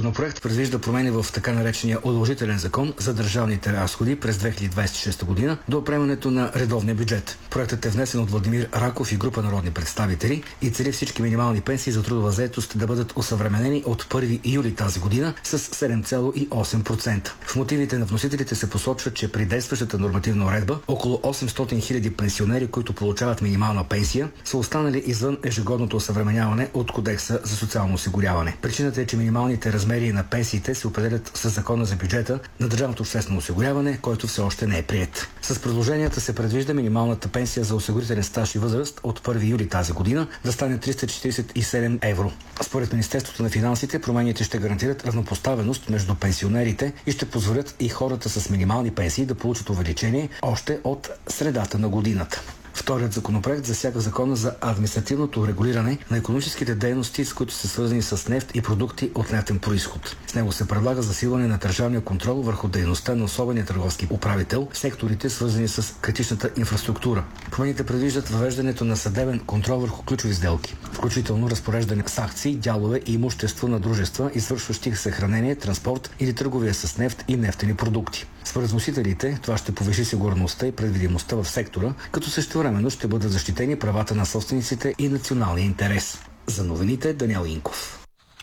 законопроект предвижда промени в така наречения удължителен закон за държавните разходи през 2026 година до приемането на редовния бюджет. Проектът е внесен от Владимир Раков и група народни представители и цели всички минимални пенсии за трудова заетост да бъдат осъвременени от 1 юли тази година с 7,8%. В мотивите на вносителите се посочва, че при действащата нормативна уредба около 800 000 пенсионери, които получават минимална пенсия, са останали извън ежегодното осъвременяване от Кодекса за социално осигуряване. Причината е, че минималните размери на пенсиите се определят със Закона за бюджета на държавното обществено осигуряване, който все още не е приет. С предложенията се предвижда минималната пенсия за осигурителен стаж и възраст от 1 юли тази година да стане 347 евро. Според Министерството на финансите, промените ще гарантират равнопоставеност между пенсионерите и ще позволят и хората с минимални пенсии да получат увеличение още от средата на годината. Вторият законопроект засяга закона за административното регулиране на икономическите дейности, с които са свързани с нефт и продукти от нефтен происход. С него се предлага засилване на държавния контрол върху дейността на особения търговски управител в секторите, свързани с критичната инфраструктура. Промените предвиждат въвеждането на съдебен контрол върху ключови сделки, включително разпореждане с акции, дялове и имущество на дружества, извършващи съхранение, транспорт или търговия с нефт и нефтени продукти. Според вносителите, това ще повиши сигурността и предвидимостта в сектора, като същевременно ще бъдат защитени правата на собствениците и националния интерес. За новините Даниел Инков.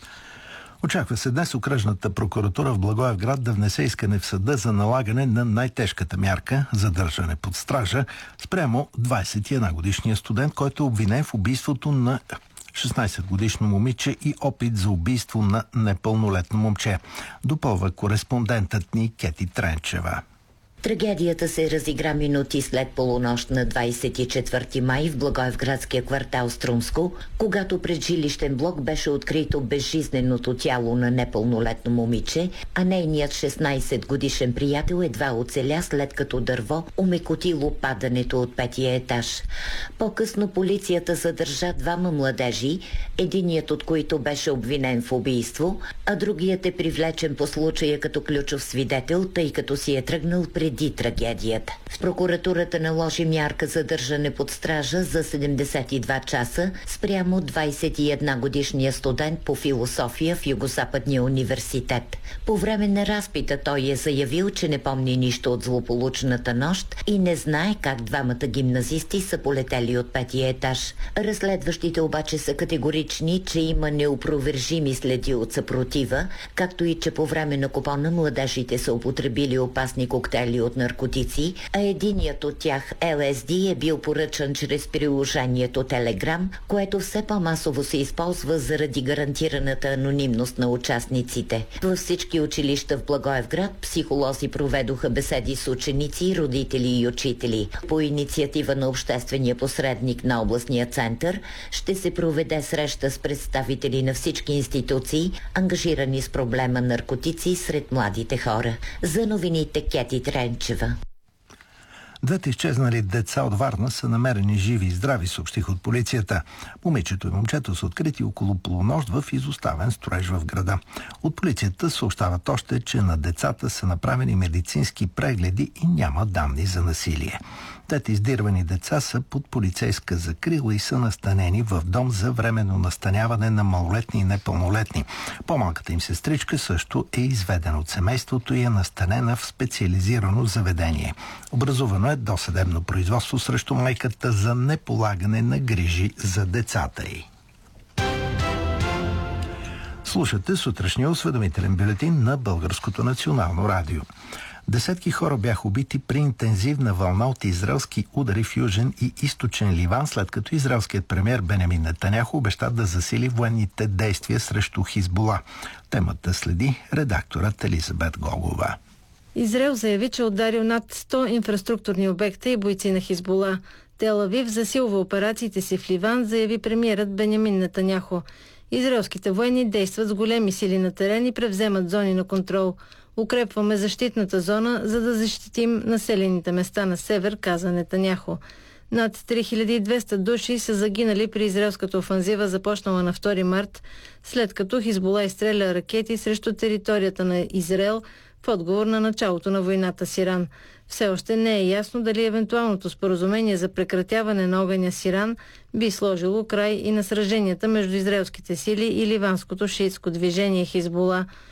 Очаква се днес окръжната прокуратура в Благоевград да внесе искане в съда за налагане на най-тежката мярка – задържане под стража спрямо 21-годишния студент, който е обвинен в убийството на 16-годишно момиче и опит за убийство на непълнолетно момче. Допълва кореспондентът ни Кети Тренчева. Трагедията се разигра минути след полунощ на 24 май в Благоевградския квартал Струмско, когато пред жилищен блок беше открито безжизненото тяло на непълнолетно момиче, а нейният 16-годишен приятел едва оцеля, след като дърво омекотило падането от 5-я етаж. По-късно полицията задържа двама младежи, единият от които беше обвинен в убийство, а другият е привлечен по случая като ключов свидетел, тъй като си е тръгнал преди трагедията. В прокуратурата наложи мярка задържане под стража за 72 часа спрямо 21-годишния студент по философия в Югозападния университет. По време на разпита той е заявил, че не помни нищо от злополучната нощ и не знае как двамата гимназисти са полетели от 5-я етаж. Разследващите обаче са категорични, че има неопровержими следи от съпротива, както и че по време на купона младежите са употребили опасни коктейли от наркотици, а единият от тях, LSD, е бил поръчан чрез приложението Telegram, което все по-масово се използва заради гарантираната анонимност на участниците. Във всички училища в Благоевград психолози проведоха беседи с ученици, родители и учители. По инициатива на обществения посредник на областния център ще се проведе среща с представители на всички институции, ангажирани с проблема наркотици сред младите хора. За новините Кети Тренчева. Двете изчезнали деца от Варна са намерени живи и здрави, съобщиха от полицията. Момичето и момчето са открити около полунощ в изоставен строеж в града. От полицията съобщават още, че на децата са направени медицински прегледи и няма данни за насилие. Двете издирвани деца са под полицейска закрила и са настанени в дом за временно настаняване на малолетни и непълнолетни. По-малката им сестричка също е изведена от семейството и е настанена в специализирано заведение. Образувано е досъдебно производство срещу майката за неполагане на грижи за децата й. Слушате сутрешния осведомителен бюлетин на Българското национално радио. Десетки хора бяха убити при интензивна вълна от израелски удари в Южен и Източен Ливан, след като израелският премиер Бенямин Нетаняху обеща да засили военните действия срещу Хизбула. Темата следи редакторът Елизабет Гогова. Израел заяви, че ударил над 100 инфраструктурни обекта и бойци на Хизбула. Тел Авив засилва операциите си в Ливан, заяви премиерът Бенямин Нетаняху. Израелските военни действат с големи сили на терен и превземат зони на контрол. Укрепваме защитната зона, за да защитим населените места на север, каза Нетаняху. Над 3200 души са загинали при израелската офанзива, започнала на 2 март, след като Хизбула изстреля ракети срещу територията на Израел в отговор на началото на войната с Иран. Все още не е ясно дали евентуалното споразумение за прекратяване на огъня с Иран би сложило край и на сраженията между израелските сили и ливанското шиитско движение Хизбула.